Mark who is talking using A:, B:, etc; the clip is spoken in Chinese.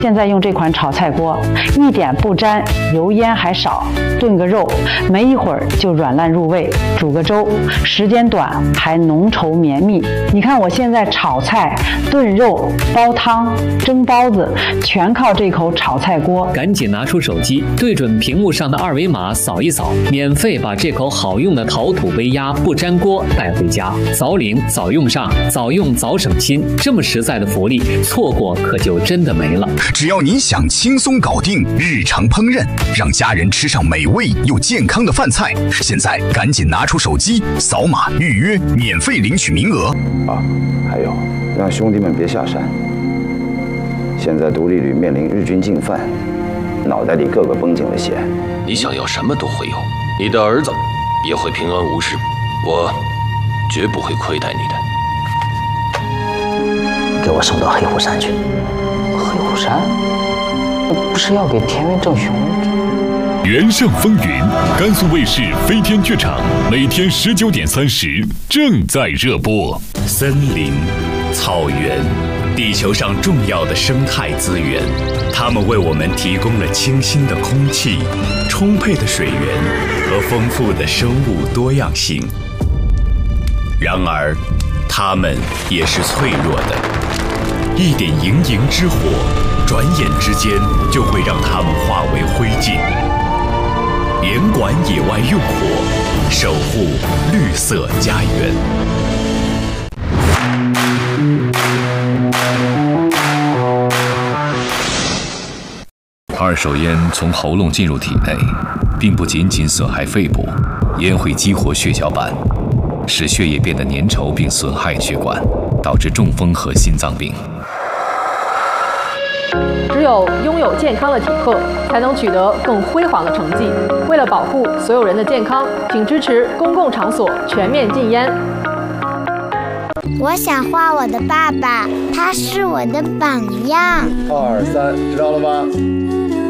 A: 现在用这款炒菜锅，一点不沾，油烟还少，炖个肉，没一会儿就软烂入味；煮个粥，时间短还浓稠绵密。你看我现在炒菜、炖肉、煲汤、蒸包子，全靠这口炒菜锅。
B: 赶紧拿出手机，对准屏幕上的二维码扫一扫，免费把这口好用的陶土微压不粘锅带回家。早领早用上，早用早省心，这么实在的福利，错过可就真的没了。
C: 只要你想轻松搞定日常烹饪，让家人吃上美味又健康的饭菜，现在赶紧拿出手机，扫码预约，免费领取名额。
D: 还有，让兄弟们别下山。现在独立旅面临日军进犯，脑袋里个个绷紧了弦。
E: 你想要什么都会有，你的儿子也会平安无事，我绝不会亏待你的。
F: 给我送到黑虎山去。黑虎山？不是要给田园正雄？
G: 原上风云，甘肃卫视飞天剧场，每天19:30正在热播。
H: 森林、草原，地球上重要的生态资源，它们为我们提供了清新的空气、充沛的水源和丰富的生物多样性。然而，它们也是脆弱的，一点盈盈之火，转眼之间就会让它们化为灰烬。严管野外用火，守护绿色家园。
I: 二手烟从喉咙进入体内，并不仅仅损害肺部，烟会激活血小板，使血液变得粘稠并损害血管，导致中风和心脏病。
J: 只有拥有健康的体魄，才能取得更辉煌的成绩。为了保护所有人的健康，请支持公共场所全面禁烟。
K: 我想画我的爸爸，他是我的榜样。
L: 2、3，知道了吗？